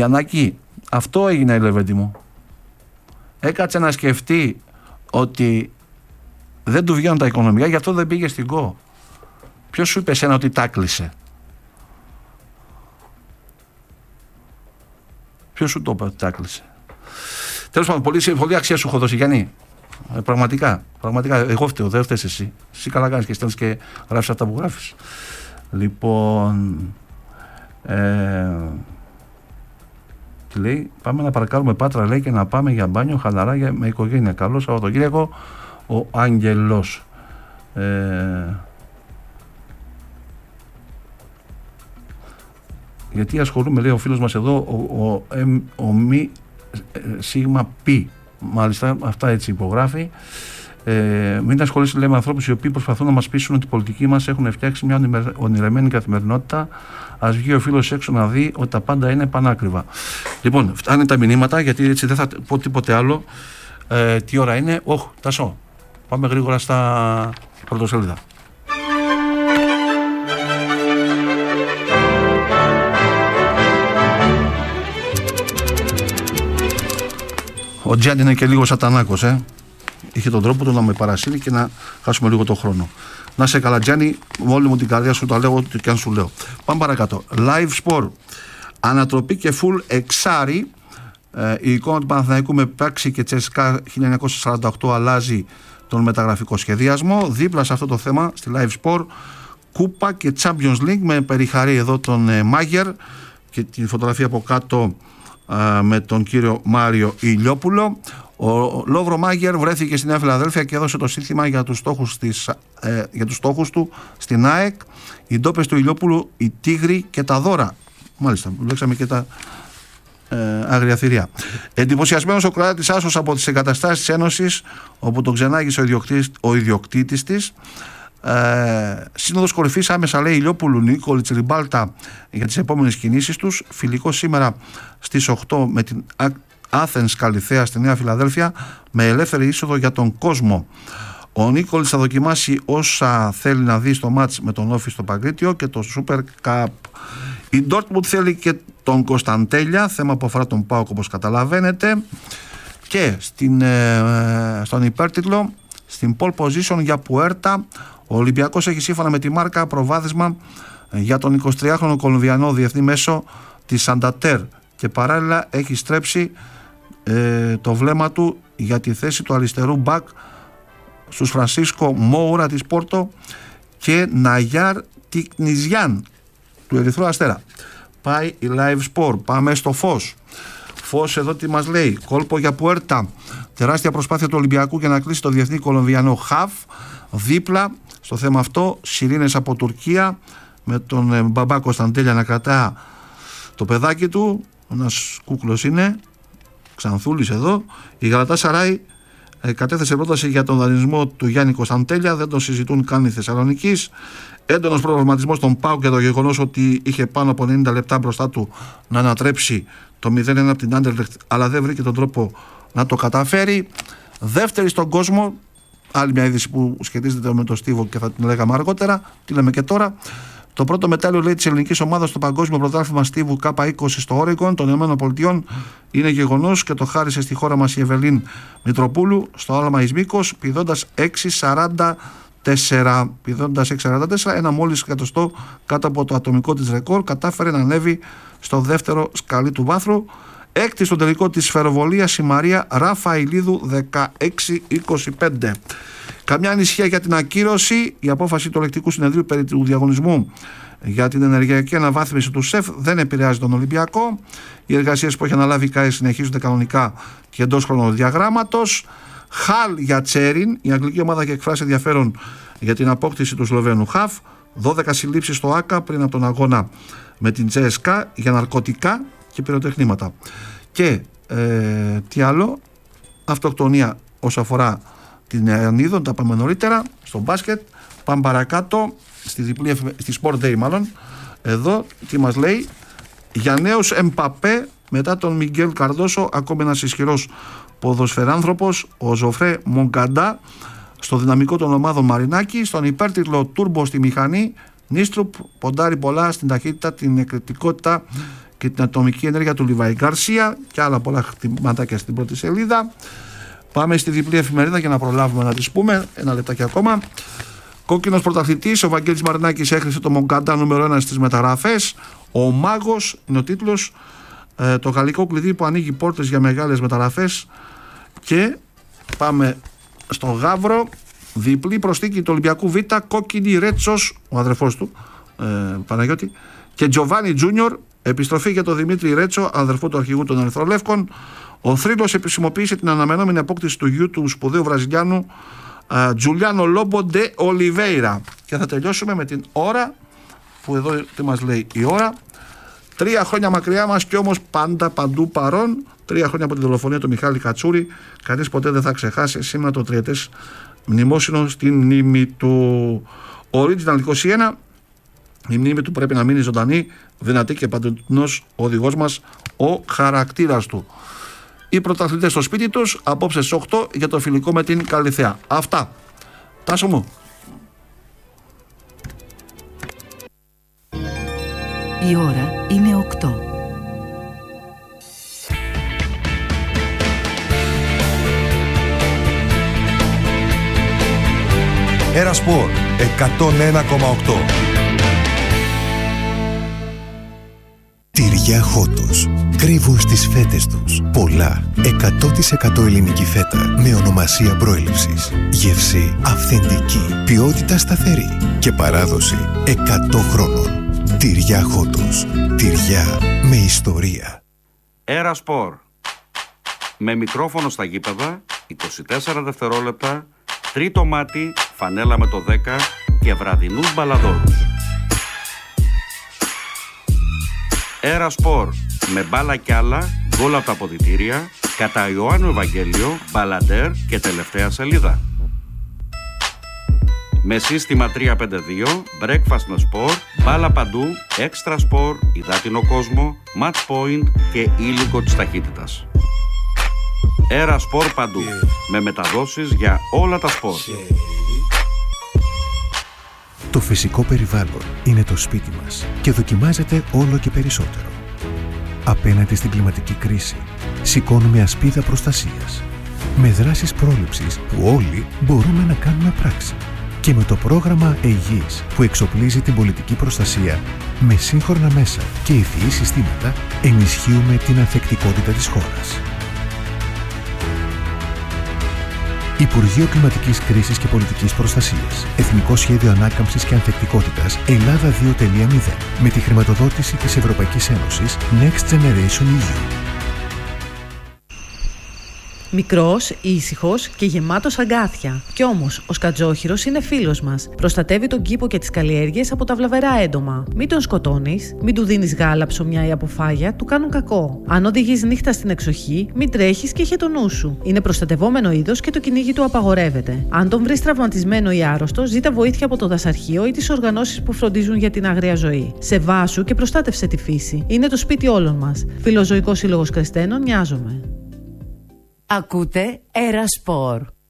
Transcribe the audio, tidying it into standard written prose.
Γιαννάκη, αυτό έγινε, Λεβέντη μου. Έκατσε να σκεφτεί ότι δεν του βγαίνουν τα οικονομικά, γι' αυτό δεν πήγε στην ΚΟ. Ποιος σου είπε εσένα ότι τάκλησε? Ποιος σου το είπε ότι τάκλησε? Τέλος πάντων, πολύ αξία σου έχω δώσει, Γιάννη. Πραγματικά. Εγώ φταίω, δεν φταίς εσύ. Εσύ καλά κάνεις και στέλνεις και γράφεις αυτά που γράφεις. Λοιπόν, τι λέει, πάμε να παρακάλουμε Πάτρα, λέει, και να πάμε για μπάνιο χαλαρά με οικογένεια. Καλό Σαββατοκύριακο, ο Άγγελος. Γιατί ασχολούμαι, λέει ο φίλος μας εδώ, ο μη σίγμα πι. Μάλιστα, αυτά έτσι υπογράφει. Μην ασχολείσαι, λέει, με ανθρώπους οι οποίοι προσπαθούν να μας πείσουν ότι οι πολιτικοί μας έχουν φτιάξει μια ονειρεμένη καθημερινότητα. Ας βγει ο φίλος έξω να δει ότι τα πάντα είναι πανάκριβα. Λοιπόν, φτάνει τα μηνύματα, γιατί έτσι δεν θα πω τίποτε άλλο. Τι ώρα είναι? Τάσο, πάμε γρήγορα στα πρωτοσέλιδα. Ο Τζιάννη είναι και λίγο σατανάκος, Είχε τον τρόπο του να με παρασύρει και να χάσουμε λίγο το χρόνο. Να σε καλά, Τζιάννη, με όλη μου την καρδιά σου τα λέω, ό,τι και αν σου λέω. Πάμε παρακάτω. Live Sport. Ανατροπή και full εξάρι. Η εικόνα του Παναθηναϊκού με Πάξη και Τσέσκα 1948 αλλάζει τον μεταγραφικό σχεδιασμό. Δίπλα σε αυτό το θέμα, στη Live Sport, Κούπα και Champions League, με περιχαρεί εδώ τον Μάγερ και τη φωτογραφία από κάτω με τον κύριο Μάριο Ηλιόπουλο. Ο Λόβρο Μάγερ βρέθηκε στη Νέα Φιλαδέλφια και έδωσε το σύνθημα για τους στόχους του στην ΑΕΚ. Οι ντόπες του Ηλιόπουλου, οι τίγροι και τα δώρα. Μάλιστα, βλέξαμε και τα αγριαθυρία. Εντυπωσιασμένος ο Κροάτης άσος από τις εγκαταστάσεις της Ένωσης, όπου τον ξενάγησε ο ιδιοκτήτης της. Σύνοδος κορυφής άμεσα, λέει, Ηλιόπουλου, Νίκολιτς, Ριμπάλτα για τις επόμενες κινήσεις τους. Φιλικό σήμερα στις 8 με την Athens Καλιθέα στη Νέα Φιλαδέλφια, με ελεύθερη είσοδο για τον κόσμο. Ο Νίκολιτς θα δοκιμάσει όσα θέλει να δει στο μάτς με τον Όφη στο Παγκρίτιο και το Super Cup. Η Dortmund θέλει και τον Κωνσταντέλια, θέμα που αφορά τον ΠΑΟΚ, όπως καταλαβαίνετε. Και στον υπέρτιτλο, στην pole position για Πουέρτα, ο Ολυμπιακός έχει σύμφωνα με τη Μάρκα προβάδισμα για τον 23χρονο Κολομβιανό διεθνή μέσο της Σαντατέρ και παράλληλα έχει στρέψει το βλέμμα του για τη θέση του αριστερού μπακ στους Φρανσίσκο Μόουρα της Πόρτο και Ναγιάρ Τικνιζιάν του Ερυθρού Αστέρα. Πάει η Live Sport. Πάμε στο Φως εδώ τι μας λέει? Κόλπο για Πουέρτα, τεράστια προσπάθεια του Ολυμπιακού για να κλείσει το διεθνή Κολομβιανό χαφ. Δίπλα στο θέμα αυτό σιρήνες από Τουρκία, με τον μπαμπά Κωνσταντέλια να κρατά το παιδάκι του. Ένας κούκλος είναι, Ξανθούλης εδώ. Η Γαλατάσαράι κατέθεσε πρόταση για τον δανεισμό του Γιάννη Κωνσταντέλια, δεν τον συζητούν καν οι Θεσσαλονικείς. Έντονος προβληματισμός στον ΠΑΟΚ για το γεγονός ότι είχε πάνω από 90 λεπτά μπροστά του να ανατρέψει το 0-1 από την Άντερλεχτ, αλλά δεν βρήκε τον τρόπο να το καταφέρει. Δεύτερη στον κόσμο, άλλη μια είδηση που σχετίζεται με τον Στίβο και θα την λέγαμε αργότερα, τη λέμε και τώρα. Το πρώτο μετάλλιο, λέει, της ελληνικής ομάδας στο Παγκόσμιο Πρωτάθλημα Στίβου K20 στο Όρεγκον των ΗΠΑ είναι γεγονός και το χάρισε στη χώρα μας η Ευελίν Μητροπούλου στο άλμα εις μήκος, πηδώντας 6.44. Πηδώντας 6.44, ένα μόλις εκατοστό κάτω από το ατομικό της ρεκόρ, κατάφερε να ανέβει στο δεύτερο σκαλί του βάθρου. Έκτη στον τελικό της σφαιροβολίας η Μαρία Ραφαηλίδου 16-25. Καμιά ανησυχία για την ακύρωση. Η απόφαση του Ελεκτικού Συνεδρίου περί του διαγωνισμού για την ενεργειακή αναβάθμιση του ΣΕΦ δεν επηρεάζει τον Ολυμπιακό. Οι εργασίες που έχει αναλάβει η ΚΑΕ συνεχίζονται κανονικά και εντός χρονοδιαγράμματος. Χαλ για Τσέριν. Η αγγλική ομάδα έχει εκφράσει ενδιαφέρον για την απόκτηση του Σλοβαίνου χαφ. 12 συλλήψεις στο ΆΚΑ πριν από τον αγώνα με την Τσέσκα για ναρκωτικά και πυροτεχνήματα. Και τι άλλο? Αυτοκτονία όσο αφορά την Ιαννίδων, τα πάμε νωρίτερα. Στο μπάσκετ πάμε παρακάτω στη Sport Day μάλλον. Εδώ τι μας λέει? Για νέους Εμπαπέ μετά τον Μιγγέλ Καρδόσο, ακόμη ένας ισχυρός ποδοσφαιράνθρωπος, ο Ζωφρέ Μογκαντά, στο δυναμικό των ομάδων Μαρινάκη. Στον υπέρτιτλο Τούρμπο στη μηχανή, Νίστρουπ ποντάρει πολλά στην ταχύτητα, την εκρηκτικότητα και την ατομική ενέργεια του Λιβάη Γκαρσία και άλλα πολλά χτυματάκια στην πρώτη σελίδα. Πάμε στη διπλή εφημερίδα για να προλάβουμε να τις πούμε. Ένα λεπτάκι ακόμα. Κόκκινος πρωταθλητής, ο Βαγγέλης Μαρινάκης έχρισε το Μογκάντα νούμερο 1 στις μεταγραφές. Ο Μάγος είναι ο τίτλος. Το γαλλικό κλειδί που ανοίγει πόρτες για μεγάλες μεταγραφές. Και πάμε στο Γαύρο. Διπλή προσθήκη του Ολυμπιακού Β, κόκκινη Ρέτσος, ο αδερφός του Παναγιώτη, και Τζοβάνι Τζούνιορ. Επιστροφή για τον Δημήτρη Ρέτσο, αδερφό του αρχηγού των Ερυθρολεύκων. Ο θρύλος επισημοποίησε την αναμενόμενη απόκτηση του γιου του σπουδαίου Βραζιλιάνου Τζουλιάνο Λόμπο ντε Ολιβέιρα. Και θα τελειώσουμε με την ώρα, που εδώ τι μας λέει η ώρα. 3 χρόνια μακριά μας και όμως πάντα παντού παρόν. 3 χρόνια από τη δολοφονία του Μιχάλη Κατσούρη. Κανείς ποτέ δεν θα ξεχάσει σήμερα το 3ετές μνημόσυνο στην μνήμη του. Original 21. Η μνήμη του πρέπει να μείνει ζωντανή, δυνατή και παντοτινός ο οδηγός μας, ο χαρακτήρας του. Οι πρωταθλητές στο σπίτι τους, απόψε στις 8 για το φιλικό με την Καλιθέα. Αυτά. Τάσο μου. Η ώρα είναι 8. Ένα Σπορ 101,8. Τυριά Χότος. Κρύβουν στις φέτες τους πολλά 100% ελληνική φέτα με ονομασία προέλευσης. Γεύση αυθεντική, ποιότητα σταθερή και παράδοση 100 χρόνων. Τυριά Χότος. Τυριά με ιστορία. Ένα Σπορ. Με μικρόφωνο στα γήπεδα, 24 δευτερόλεπτα, τρίτο μάτι, φανέλα με το 10 και βραδινούς μπαλαδόρους. Ένα Σπορ, με μπάλα κι άλλα, γκολ από τα αποδυτήρια, κατά Ιωάννου Ευαγγέλιο, μπαλαντέρ και τελευταία σελίδα. Με σύστημα 352, breakfast με σπορ, μπάλα παντού, έξτρα σπορ, υδάτινο κόσμο, match point και ήλικο της ταχύτητας. Ένα Σπορ παντού, με μεταδόσεις για όλα τα σπορ. Το φυσικό περιβάλλον είναι το σπίτι μας και δοκιμάζεται όλο και περισσότερο. Απέναντι στην κλιματική κρίση, σηκώνουμε ασπίδα προστασίας. Με δράσεις πρόληψης που όλοι μπορούμε να κάνουμε πράξη. Και με το πρόγραμμα ΕΙΓΙΣ που εξοπλίζει την πολιτική προστασία με σύγχρονα μέσα και ευφυή συστήματα, ενισχύουμε την ανθεκτικότητα της χώρας. Υπουργείο Κλιματικής Κρίσης και Πολιτικής Προστασίας. Εθνικό Σχέδιο Ανάκαμψης και Ανθεκτικότητας Ελλάδα 2.0 με τη χρηματοδότηση της Ευρωπαϊκής Ένωσης Next Generation EU. Μικρός, ήσυχος και γεμάτος αγκάθια. Κι όμως, ο σκατζόχυρος είναι φίλος μας. Προστατεύει τον κήπο και τις καλλιέργειες από τα βλαβερά έντομα. Μην τον σκοτώνεις, μην του δίνεις γάλα, ψωμιά ή αποφάγια, του κάνουν κακό. Αν οδηγείς νύχτα στην εξοχή, μην τρέχεις και είχε το νου σου. Είναι προστατευόμενο είδος και το κυνήγι του απαγορεύεται. Αν τον βρεις τραυματισμένο ή άρρωστο, ζήτα βοήθεια από το δασαρχείο ή τις οργανώσεις που φροντίζουν για την άγρια ζωή. Σεβάσου και προστάτευσε τη φύση. Είναι το σπίτι όλων μας. Φιλοζωικός Σύλλογος Κρεστένων, νοιάζομαι. Ακούτε Ένα Σπορ.